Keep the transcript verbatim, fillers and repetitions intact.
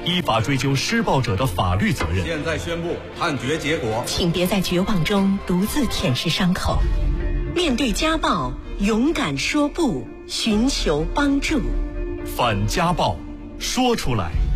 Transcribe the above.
依法追究施暴者的法律责任。 现在宣布判决结果， 请别在绝望中独自舔舐伤口，面对家暴，勇敢说不，寻求帮助。 反家暴，说出来。